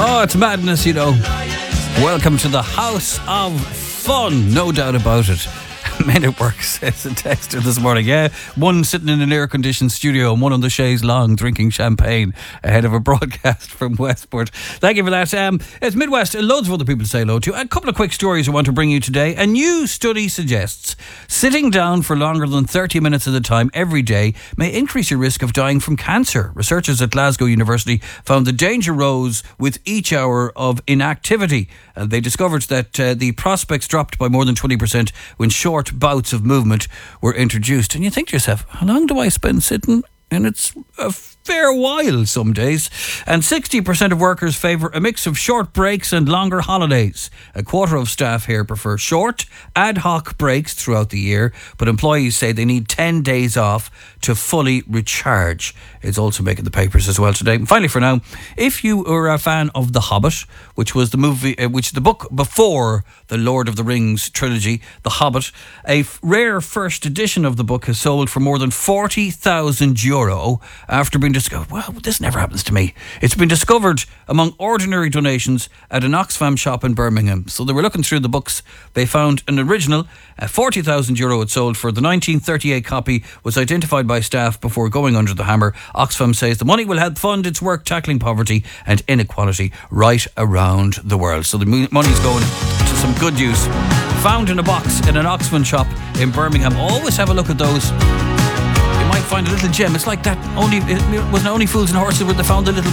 Oh, it's madness, you know. Welcome to the House of Fun, no doubt about it. Men at work, says a texter this morning. Yeah, one sitting in an air-conditioned studio and one on the chaise longue drinking champagne ahead of a broadcast from Westport. Thank you for that. It's Midwest, loads of other people to say hello to. A couple of quick stories I want to bring you today. A new study suggests sitting down for longer than 30 minutes at a time every day may increase your risk of dying from cancer. Researchers at Glasgow University found the danger rose with each hour of inactivity. They discovered that the prospects dropped by more than 20% when short bouts of movement were introduced. And you think to yourself, how long do I spend sitting? And it's a fair while some days. And 60% of workers favour a mix of short breaks and longer holidays. A quarter of staff here prefer short, ad hoc breaks throughout the year, but employees say they need 10 days off to fully recharge. It's also making the papers as well today. And finally, for now, if you were a fan of The Hobbit, which was the movie, the book before the Lord of the Rings trilogy, The Hobbit, a rare first edition of the book has sold for more than €40,000 after being discovered. Well, this never happens to me. It's been discovered among ordinary donations at an Oxfam shop in Birmingham. So they were looking through the books. They found an original, €40,000 it sold for. The 1938 copy was identified by staff before going under the hammer. Oxfam says the money will help fund its work tackling poverty and inequality right around the world. So the money's going to some good use. Found in a box in an Oxfam shop in Birmingham. Always have a look at those. You might find a little gem. It's like that. It wasn't only Fools and Horses where they found the little